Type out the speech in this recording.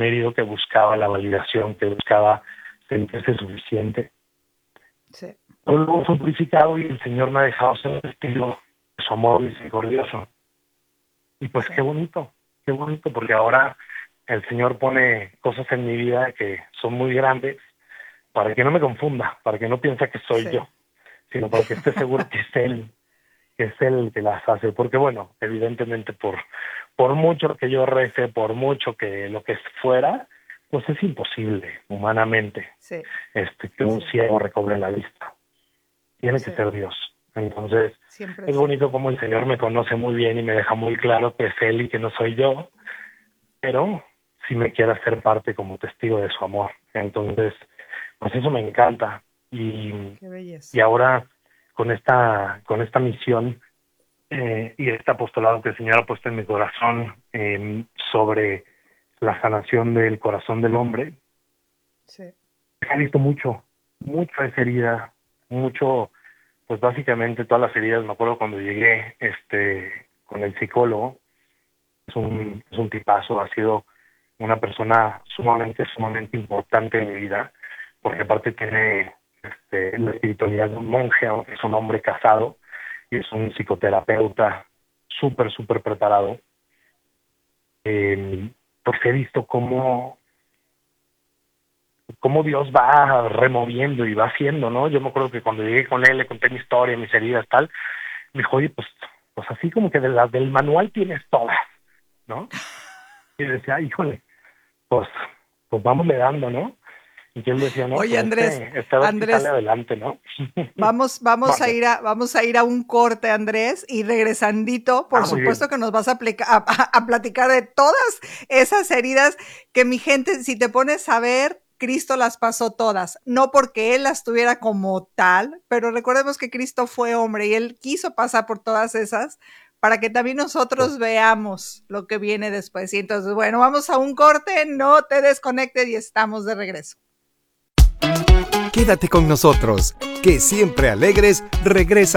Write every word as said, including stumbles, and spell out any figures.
corazón herido que buscaba la validación, que buscaba sentirse suficiente. Sí. Pero luego fue purificado y el Señor me ha dejado ser testigo de su amor misericordioso. Y pues sí. qué bonito, qué bonito, porque ahora el Señor pone cosas en mi vida que son muy grandes para que no me confunda, para que no piense que soy sí. yo, sino para que esté seguro que es Él, que es Él el que las hace. Porque bueno, evidentemente por, por mucho que yo rece, por mucho que lo que fuera, pues es imposible humanamente sí. este, que un sí. ciego recobre la vista. Tiene sí. que ser Dios. Entonces, Siempre es bonito sí. como el Señor me conoce muy bien y me deja muy claro que es Él y que no soy yo, pero sí me quiere hacer parte como testigo de su amor. Entonces, pues eso me encanta. Y, y ahora, con esta, con esta misión eh, y este apostolado que el Señor ha puesto en mi corazón eh, sobre la sanación del corazón del hombre, sí. he visto mucho, mucho esa herida, mucho... Pues básicamente todas las heridas, me acuerdo cuando llegué este con el psicólogo, es un, es un tipazo, ha sido una persona sumamente, sumamente importante en mi vida, porque aparte tiene este, la espiritualidad de un monje, aunque es un hombre casado, y es un psicoterapeuta súper, súper preparado. Eh, pues he visto cómo... cómo Dios va removiendo y va haciendo, ¿no? Yo me acuerdo que cuando llegué con él, le conté mi historia, mis heridas, tal, me dijo, oye, pues, pues así como que de las del manual tienes todas, ¿no? Y decía, híjole, pues, pues vámonos dando, ¿no? Y él decía, no, oye, pues Andrés, este, este Andrés, sale adelante, ¿no? Vamos, vamos vale. a ir a, vamos a ir a un corte, Andrés, y regresandito, por ah, supuesto que nos vas a, aplica, a, a, a platicar de todas esas heridas que mi gente, si te pones a ver, Cristo las pasó todas, no porque Él las tuviera como tal, pero recordemos que Cristo fue hombre y Él quiso pasar por todas esas para que también nosotros veamos lo que viene después. Y entonces, bueno, vamos a un corte, no te desconectes y estamos de regreso. Quédate con nosotros, que siempre alegres regresa.